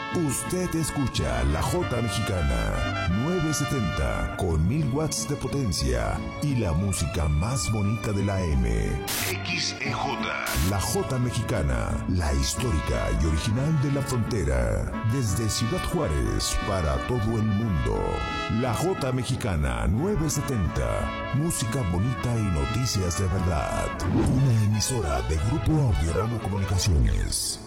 Usted escucha la Jota Mexicana 970 con 1000 watts de potencia y la música más bonita de la M. XEJ. La Jota Mexicana, la histórica y original de la frontera. Desde Ciudad Juárez para todo el mundo. La Jota Mexicana 970. Música bonita y noticias de verdad. Una emisora de Grupo Audiodrama Comunicaciones.